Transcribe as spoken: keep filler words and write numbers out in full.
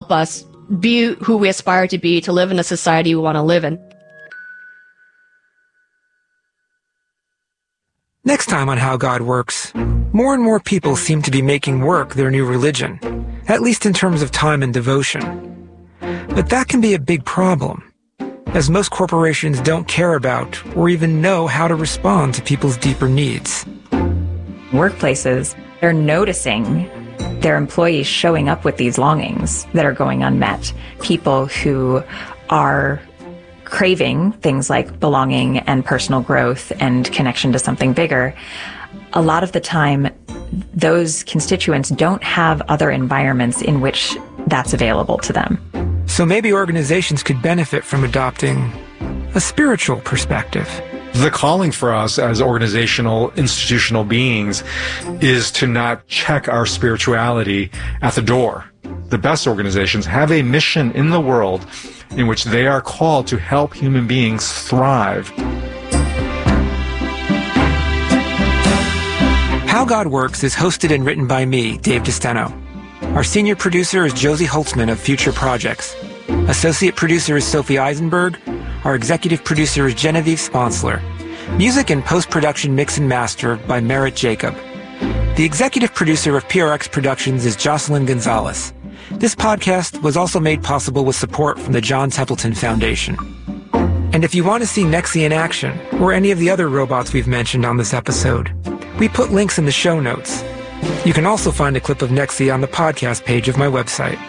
help us be who we aspire to be, to live in a society we want to live in. Next time on How God Works, more and more people seem to be making work their new religion, at least in terms of time and devotion. But that can be a big problem, as most corporations don't care about or even know how to respond to people's deeper needs. Workplaces, they're noticing their employees showing up with these longings that are going unmet. People who are craving things like belonging and personal growth and connection to something bigger. A lot of the time, those constituents don't have other environments in which that's available to them. So maybe organizations could benefit from adopting a spiritual perspective. The calling for us as organizational, institutional beings is to not check our spirituality at the door. The best organizations have a mission in the world in which they are called to help human beings thrive. How God Works is hosted and written by me, Dave DeSteno. Our senior producer is Josie Holtzman of Future Projects. Associate producer is Sophie Eisenberg. Our executive producer is Genevieve Sponsler. Music and post-production mix and master by Merritt Jacob. The executive producer of P R X Productions is Jocelyn Gonzalez. This podcast was also made possible with support from the John Templeton Foundation. And if you want to see Nexi in action, or any of the other robots we've mentioned on this episode, we put links in the show notes. You can also find a clip of Nexi on the podcast page of my website.